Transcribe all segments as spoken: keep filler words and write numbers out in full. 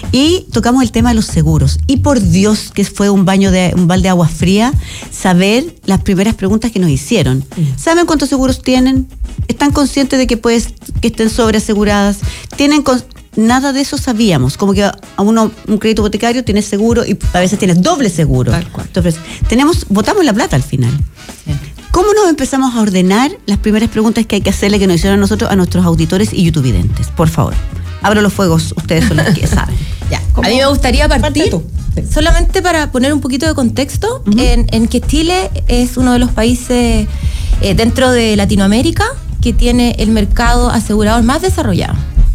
Y tocamos el tema de los seguros. Y por Dios que fue un baño de un balde de agua fría saber las primeras preguntas que nos hicieron. ¿Saben cuántos seguros tienen? ¿Están conscientes de que puedes, que estén sobreaseguradas? ¿Tienen con, nada de eso sabíamos? Como que a uno un crédito hipotecario tienes seguro y a veces tienes doble seguro. Tal cual. Entonces, tenemos, botamos la plata al final. Sí. ¿Cómo nos empezamos a ordenar las primeras preguntas que hay que hacerle, que nos hicieron a nosotros, a nuestros auditores y youtuvidentes? Por favor, abro los fuegos, ustedes son los que saben. Ya, a mí me gustaría partir sí. solamente para poner un poquito de contexto uh-huh. en, en que Chile es uno de los países eh, dentro de Latinoamérica que tiene el mercado asegurador más desarrollado.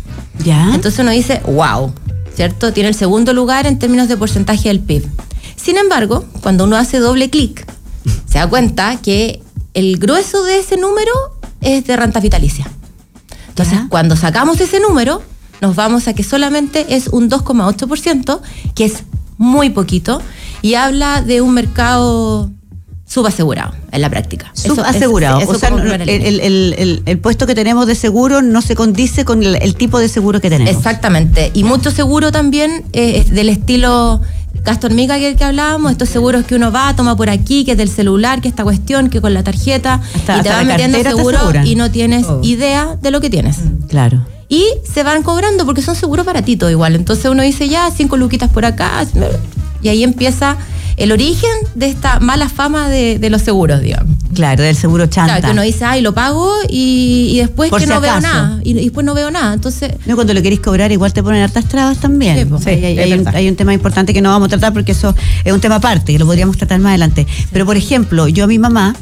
Ya. Entonces uno dice, wow, ¿cierto? Tiene el segundo lugar en términos de porcentaje del P I B. Sin embargo, cuando uno hace doble clic, se da cuenta que el grueso de ese número es de renta vitalicia. Entonces, ¿ya? Cuando sacamos ese número, nos vamos a que solamente es un dos coma ocho por ciento, que es muy poquito, y habla de un mercado subasegurado en la práctica. Subasegurado. Eso, eso, eso o sea, el, el, el, el puesto que tenemos de seguro no se condice con el, el tipo de seguro que tenemos. Exactamente. Y mucho seguro también eh, del estilo gasto hormiga que, que hablábamos, estos seguros que uno va, toma por aquí, que es del celular, que esta cuestión, que con la tarjeta, hasta, y te vas metiendo seguro y no tienes oh. idea de lo que tienes. Claro. Y se van cobrando porque son seguros baratitos igual. Entonces uno dice ya, cinco luquitas por acá, y ahí empieza el origen de esta mala fama de, de los seguros, digamos. Claro, del seguro chanta. Claro, que uno dice, ay, lo pago y, y después por que si no acaso. veo nada. Y, y después no veo nada. Entonces. No, cuando lo queréis cobrar, igual te ponen hartas trabas también. Sí, pues, sí, hay, hay, un, hay un tema importante que no vamos a tratar porque eso es un tema aparte, que lo podríamos tratar más adelante. Sí. Pero, por ejemplo, yo a mi mamá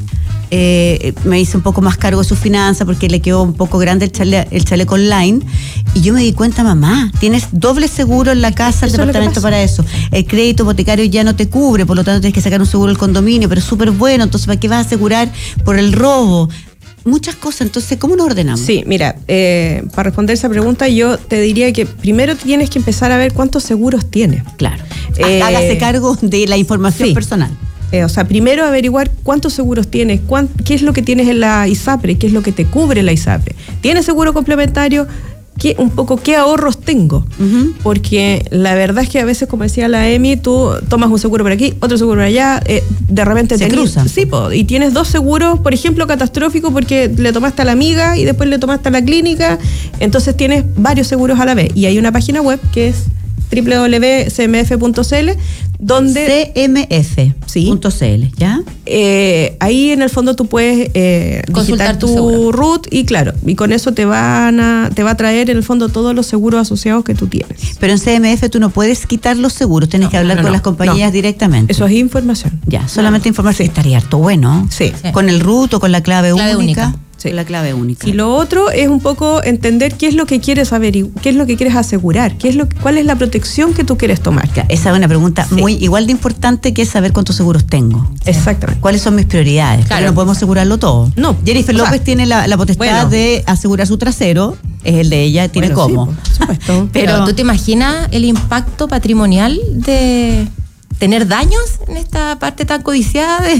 eh, me hice un poco más cargo de su finanza porque le quedó un poco grande el, chale, el chaleco online. Y yo me di cuenta, mamá, tienes doble seguro en la casa, el departamento para eso. El crédito hipotecario ya no te cubre, por lo tanto tienes que sacar un seguro del condominio, pero es súper bueno, entonces ¿para qué vas a asegurar por el robo? Muchas cosas, entonces, ¿cómo nos ordenamos? Sí, mira, eh, para responder esa pregunta, yo te diría que primero tienes que empezar a ver cuántos seguros tienes. Claro. Eh, Hágase cargo de la información sí. personal. Eh, o sea, primero averiguar cuántos seguros tienes, cuán, qué es lo que tienes en la ISAPRE, qué es lo que te cubre la ISAPRE. ¿Tienes seguro complementario? ¿Qué, un poco qué ahorros tengo? Uh-huh. Porque la verdad es que a veces, como decía la Emi, tú tomas un seguro por aquí, otro seguro por allá, eh, de repente se tenés, cruzan. Sí, po, y tienes dos seguros, por ejemplo, catastróficos porque le tomaste a la amiga y después le tomaste a la clínica, entonces tienes varios seguros a la vez. Y hay una página web que es doble u doble u doble u punto c m f punto c l donde C M F punto C L, ¿ya? Eh, ahí en el fondo tú puedes eh, digitar tu, tu R U T y claro, y con eso te van a, te va a traer en el fondo todos los seguros asociados que tú tienes. Pero en C M F tú no puedes quitar los seguros, tienes no, que hablar no, no, con las compañías no. directamente. Eso es información. Ya, solamente no. información. Sí. Estaría harto bueno. Sí. sí. Con el R U T o con la clave, clave única. única. Sí. La clave única. Y lo otro es un poco entender qué es lo que quieres averiguar, qué es lo que quieres asegurar, qué es lo, cuál es la protección que tú quieres tomar. Esa es una pregunta sí. muy igual de importante que saber cuántos seguros tengo. Exactamente. ¿Cuáles son mis prioridades? Claro. Porque no podemos asegurarlo todo. No. Jennifer López sea, tiene la, la potestad bueno. de asegurar su trasero, es el de ella, tiene bueno, cómo. Sí, por supuesto. Pero, Pero ¿tú te imaginas el impacto patrimonial de tener daños en esta parte tan codiciada de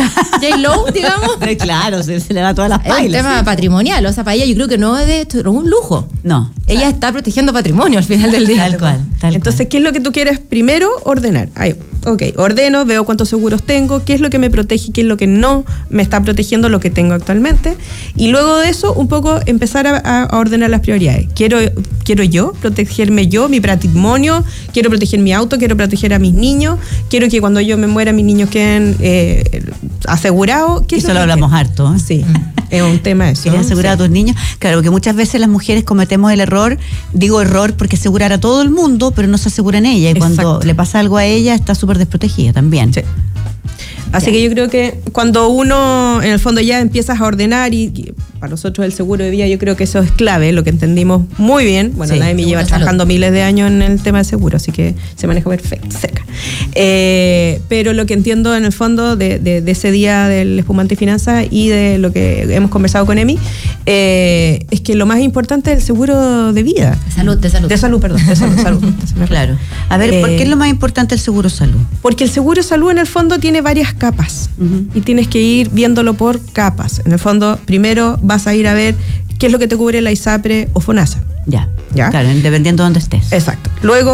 J-Lo, digamos? Claro, se, se le da todas las pailas. Es un tema sí. patrimonial, o sea, para ella yo creo que no es, de, esto es un lujo. No. Ella claro. está protegiendo patrimonio al final del día. Tal cual. Tal Entonces, cual. ¿qué es lo que tú quieres primero? Ordenar. Ay, ok, ordeno, veo cuántos seguros tengo, qué es lo que me protege y qué es lo que no me está protegiendo lo que tengo actualmente. Y luego de eso, un poco empezar a, a ordenar las prioridades. Quiero, quiero yo protegerme yo, mi patrimonio, quiero proteger mi auto, quiero proteger a mis niños, quiero que cuando yo me muera mis niños queden eh, asegurados. ¿Qué eso lo hablamos quiero? harto. ¿eh? Sí, es un tema eso. ¿Quieres asegurar sí. a tus niños? Claro, porque muchas veces las mujeres cometemos el error, digo error porque asegurar a todo el mundo, pero no se asegura en ella. Y Exacto. cuando le pasa algo a ella, está súper desprotegida también. Sí. Así ya. que yo creo que cuando uno en el fondo ya empiezas a ordenar y, y para nosotros el seguro de vida yo creo que eso es clave, lo que entendimos muy bien. Bueno, sí, la Emi lleva trabajando salud. miles de años en el tema de seguro, así que se maneja perfecto, cerca. Eh, pero lo que entiendo en el fondo de, de, de ese día del Espumante y Finanzas y de lo que hemos conversado con Emi, eh, es que lo más importante es el seguro de vida. De salud, de salud. De salud, perdón, de salud, salud. Claro. A ver, eh, ¿por qué es lo más importante el seguro salud? Porque el seguro salud en el fondo tiene varias capas uh-huh. y tienes que ir viéndolo por capas. En el fondo, primero vas a ir a ver qué es lo que te cubre la ISAPRE o FONASA. Ya, ¿Ya? Claro, dependiendo de dónde estés. Exacto. Luego